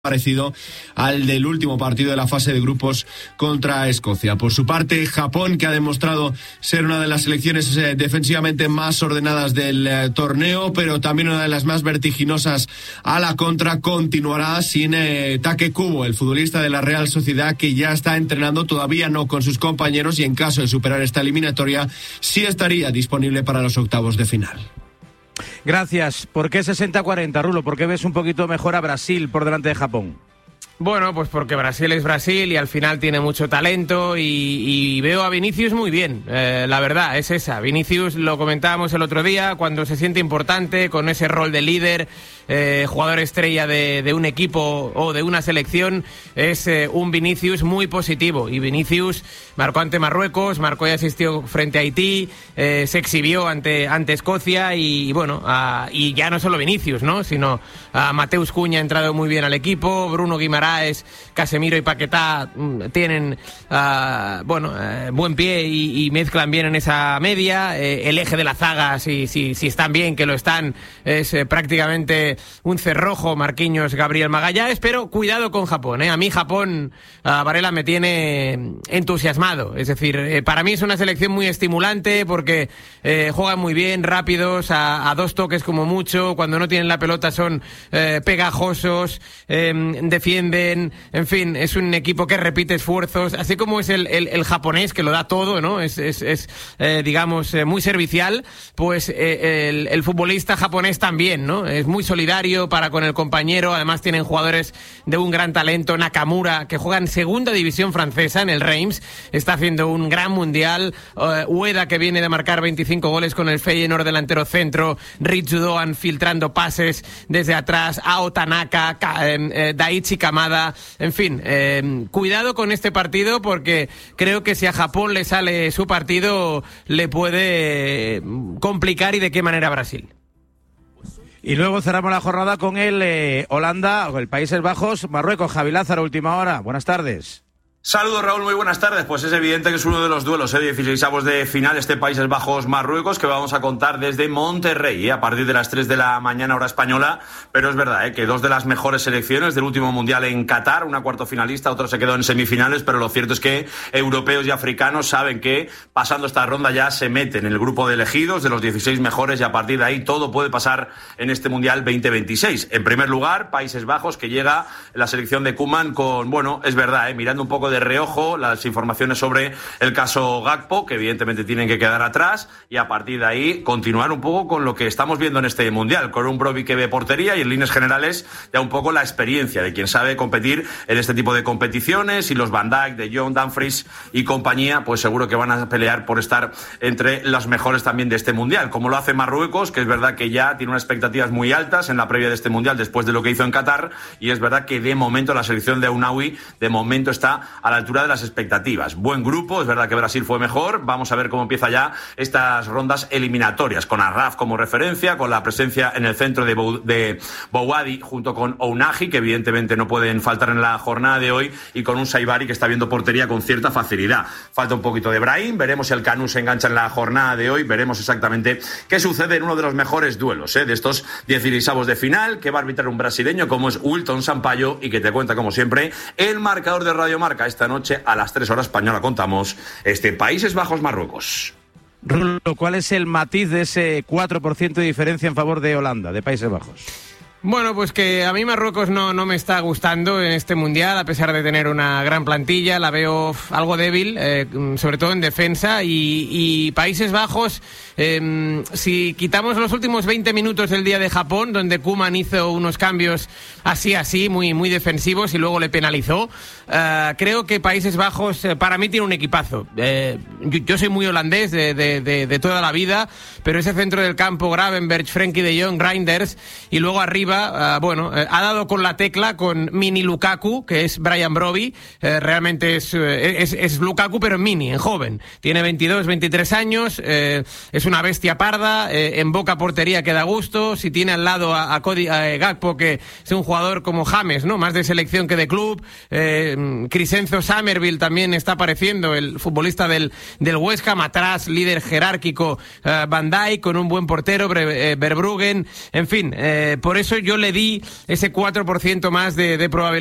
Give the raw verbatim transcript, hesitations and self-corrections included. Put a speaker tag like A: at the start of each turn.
A: parecido al del último partido de la fase de grupos contra Escocia. Por su parte, Japón, que ha demostrado ser una de las selecciones eh, defensivamente más ordenadas del eh, torneo, pero también una de las más vertiginosas a la contra, continuará sin eh, Take Kubo, el futbolista de la Real Sociedad, que ya está entrenando, todavía no con sus compañeros, y en caso de superar esta eliminatoria sí estaría disponible para los octavos de final.
B: Gracias. ¿Por qué sesenta cuarenta, Rulo? ¿Por qué ves un poquito mejor a Brasil por delante de Japón?
C: Bueno, pues porque Brasil es Brasil y al final tiene mucho talento y, y veo a Vinicius muy bien, eh, la verdad es esa. Vinicius, lo comentábamos el otro día, cuando se siente importante, con ese rol de líder, eh, jugador estrella de, de un equipo o de una selección, es eh, un Vinicius muy positivo. Y Vinicius marcó ante Marruecos, marcó y asistió frente a Haití, eh, se exhibió ante, ante Escocia y, y bueno, a, y ya no solo Vinicius, ¿no? Sino a Mateus Cunha ha entrado muy bien al equipo, Bruno Guimaraes, Casemiro y Paquetá tienen uh, bueno uh, buen pie y, y mezclan bien en esa media. Eh, el eje de la zaga, si, si, si están bien, que lo están, es eh, prácticamente un cerrojo, Marquinhos, Gabriel Magallanes, pero cuidado con Japón, ¿eh? A mí Japón, uh, Varela, me tiene entusiasmado. Es decir, eh, para mí es una selección muy estimulante porque eh, juegan muy bien, rápidos, a, a dos toques como mucho, cuando no tienen la pelota son eh, pegajosos, eh, defienden. En fin, es un equipo que repite esfuerzos, así como es el, el, el japonés, que lo da todo, ¿no? Es, es, es eh, digamos, eh, muy servicial, pues eh, el, el futbolista japonés también, ¿no? Es muy solidario para con el compañero, además tienen jugadores de un gran talento, Nakamura, que juega en segunda división francesa, en el Reims, está haciendo un gran mundial, uh, Ueda, que viene de marcar veinticinco goles con el Feyenoord, delantero centro, Ritsu Doan filtrando pases desde atrás, Ao Tanaka, Ka, eh, eh, Daichi Kamada. En fin, eh, cuidado con este partido porque creo que si a Japón le sale su partido le puede complicar, y de qué manera a Brasil.
B: Y luego cerramos la jornada con el eh, Holanda, o el Países Bajos, Marruecos. Javi Lázaro, última hora. Buenas tardes.
D: Saludos, Raúl, muy buenas tardes. Pues es evidente que es uno de los duelos, ¿eh? dieciseisavos de final, este Países Bajos-Marruecos, que vamos a contar desde Monterrey, ¿eh? a partir de las tres de la mañana, hora española. Pero es verdad, ¿eh? que dos de las mejores selecciones del último Mundial en Qatar, una cuarto finalista, otro se quedó en semifinales, pero lo cierto es que europeos y africanos saben que pasando esta ronda ya se meten en el grupo de elegidos de los dieciséis mejores, y a partir de ahí todo puede pasar en este Mundial veinte veintiséis. En primer lugar, Países Bajos, que llega la selección de Koeman con, bueno, es verdad, ¿eh? mirando un poco de reojo las informaciones sobre el caso Gakpo, que evidentemente tienen que quedar atrás, y a partir de ahí continuar un poco con lo que estamos viendo en este Mundial, con un Brobbey que ve portería y en líneas generales ya un poco la experiencia de quien sabe competir en este tipo de competiciones, y los Van Dijk, De Jong, Dumfries y compañía, pues seguro que van a pelear por estar entre los mejores también de este Mundial, como lo hace Marruecos, que es verdad que ya tiene unas expectativas muy altas en la previa de este Mundial después de lo que hizo en Qatar, y es verdad que de momento la selección de Ounaoui de momento está a la altura de las expectativas. Buen grupo, es verdad que Brasil fue mejor. Vamos a ver cómo empieza ya estas rondas eliminatorias, con Arraf como referencia, con la presencia en el centro de, Bou- de Bouhaddi junto con Ounahi, que evidentemente no pueden faltar en la jornada de hoy, y con un Saibari que está viendo portería con cierta facilidad. Falta un poquito de Brahim, veremos si el Canu se engancha en la jornada de hoy, veremos exactamente qué sucede en uno de los mejores duelos ¿eh? de estos dieciseisavos de final, que va a arbitrar un brasileño como es Wilton Sampaio, y que te cuenta como siempre el marcador de Radio Marca. Esta noche a las tres horas española contamos este Países Bajos-Marruecos.
B: Rulo, ¿cuál es el matiz de ese cuatro por ciento de diferencia en favor de Holanda, de Países Bajos?
C: Bueno, pues que a mí Marruecos no, no me está gustando en este Mundial, a pesar de tener una gran plantilla, la veo algo débil, eh, sobre todo en defensa, y, y Países Bajos, eh, si quitamos los últimos veinte minutos del día de Japón, donde Koeman hizo unos cambios así, así, muy, muy defensivos y luego le penalizó, eh, creo que Países Bajos, eh, para mí, tiene un equipazo. Eh, yo, yo soy muy holandés de, de, de, de toda la vida, pero ese centro del campo, Gravenberch, Frenkie de Jong, Reinders, y luego arriba, Uh, bueno, eh, ha dado con la tecla con Mini Lukaku, que es Brian Brobbey, eh, realmente es, eh, es, es Lukaku pero en mini, en joven, tiene veintidós, veintitrés años, eh, es una bestia parda, eh, en boca portería que da gusto, si tiene al lado a, a Cody a Gakpo, que es un jugador como James, ¿no? Más de selección que de club, eh, Crescenzo Summerville también está apareciendo, el futbolista del, del West Ham, atrás, líder jerárquico, uh, Van Dijk, con un buen portero, Bre- eh, Verbruggen, en fin, eh, por eso yo le di ese cuatro por ciento más de, de probabilidad